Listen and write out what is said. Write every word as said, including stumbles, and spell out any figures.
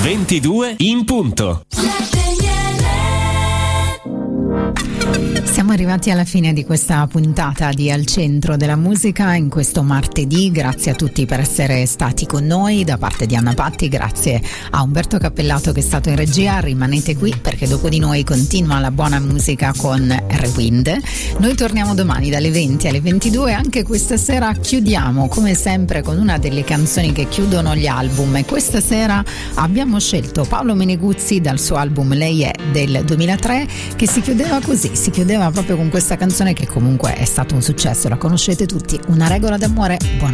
ventidue in punto. Siamo arrivati alla fine di questa puntata di Al Centro della Musica in questo martedì. Grazie a tutti per essere stati con noi. Da parte di Anna Patti, grazie a Umberto Cappellato che è stato in regia. Rimanete qui perché dopo di noi continua la buona musica con R-Wind. Noi torniamo domani dalle venti alle ventidue. Anche questa sera chiudiamo come sempre con una delle canzoni che chiudono gli album, e questa sera abbiamo scelto Paolo Meneguzzi dal suo album Lei è del duemilatré, che si chiudeva così, si chiudeva proprio con questa canzone che comunque è stato un successo, la conoscete tutti, Una regola d'amore. Buona